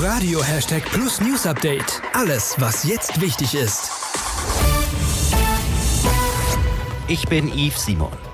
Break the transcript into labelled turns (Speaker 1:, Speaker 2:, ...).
Speaker 1: Inforadio #Plus News Update. Alles, was jetzt wichtig ist.
Speaker 2: Ich bin Yves Simon.